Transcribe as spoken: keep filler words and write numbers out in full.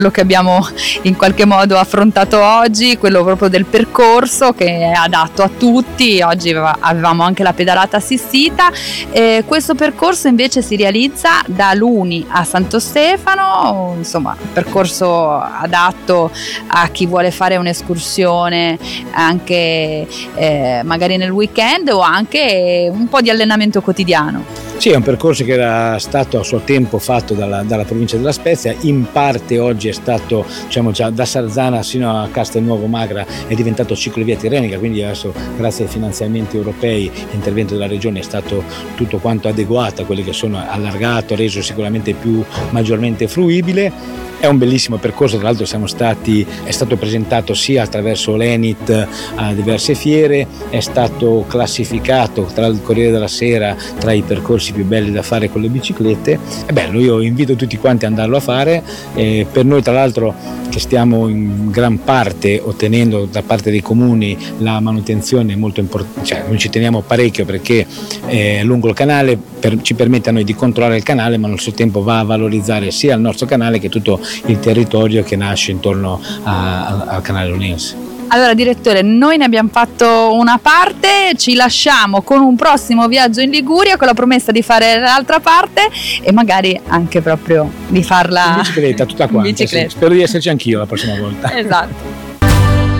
quello che abbiamo in qualche modo affrontato oggi, quello proprio del percorso che è adatto a tutti. Oggi avevamo anche la pedalata assistita. Eh, questo percorso invece si realizza da Luni a Santo Stefano, insomma percorso adatto a chi vuole fare un'escursione anche eh, magari nel weekend o anche un po' di allenamento quotidiano. Sì, è un percorso che era stato a suo tempo fatto dalla, dalla provincia della Spezia, in parte oggi è stato, diciamo già da Sarzana sino a Castelnuovo Magra è diventato ciclovia tirrenica, quindi adesso grazie ai finanziamenti europei l'intervento della regione è stato tutto quanto adeguato a quelli che sono allargato, reso sicuramente più maggiormente fruibile. È un bellissimo percorso, tra l'altro siamo stati, è stato presentato sia attraverso l'Enit a diverse fiere, è stato classificato tra il Corriere della Sera tra i percorsi più belli da fare con le biciclette. È bello, io invito tutti quanti ad andarlo a fare. Eh, per noi tra l'altro che stiamo in gran parte ottenendo da parte dei comuni la manutenzione molto importante, cioè noi ci teniamo parecchio perché eh, lungo il canale per, ci permette a noi di controllare il canale, ma allo stesso tempo va a valorizzare sia il nostro canale che tutto il territorio che nasce intorno a, a, al canale Lunense. Allora direttore, noi ne abbiamo fatto una parte, ci lasciamo con un prossimo viaggio in Liguria con la promessa di fare l'altra parte e magari anche proprio di farla in bicicletta tutta quanta, bicicletta. Sì. Spero di esserci anch'io la prossima volta. Esatto.